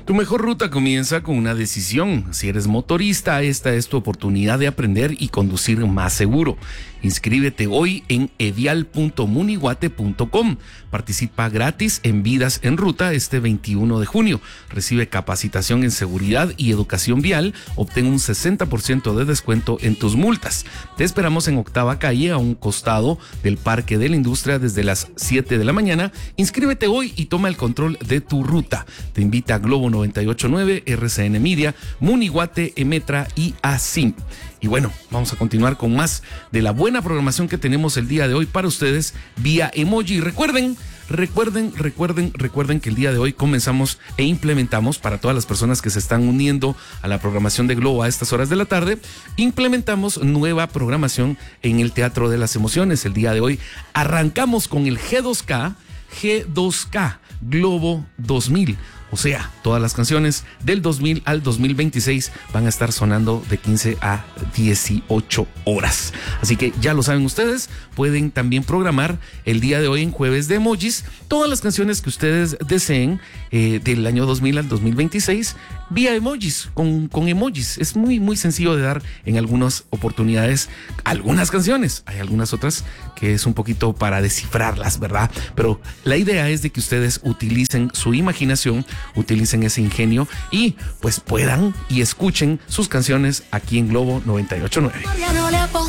Tu mejor ruta comienza con una decisión. Si eres motorista, esta es tu oportunidad de aprender y conducir más seguro. Inscríbete hoy en evial.munihuate.com. Participa gratis en Vidas en Ruta este 21 de junio. Recibe capacitación en seguridad y educación vial. Obtén un 60% de descuento en tus multas. Te esperamos en Octava Calle, a un costado del Parque de la Industria, desde las 7 de la mañana. Inscríbete hoy y toma el control de tu ruta. Te invita a Globo 98.9, RCN Media, Munihuate, Emetra y ASIM. Y bueno, vamos a continuar con más de la buena programación que tenemos el día de hoy para ustedes vía emoji. Recuerden que el día de hoy comenzamos e implementamos, para todas las personas que se están uniendo a la programación de Globo a estas horas de la tarde, implementamos nueva programación en el Teatro de las Emociones. El día de hoy arrancamos con el G2K Globo 2000. O sea, todas las canciones del 2000 al 2026 van a estar sonando de 15 a 18 horas. Así que ya lo saben ustedes, pueden también programar el día de hoy, en Jueves de Emojis, todas las canciones que ustedes deseen del año 2000 al 2026 vía emojis, con emojis. Es muy, muy sencillo de dar en algunas oportunidades algunas canciones. Hay algunas otras que es un poquito para descifrarlas, ¿verdad? Pero la idea es de que ustedes utilicen su imaginación, utilicen ese ingenio y pues puedan y escuchen sus canciones aquí en Globo 98.9.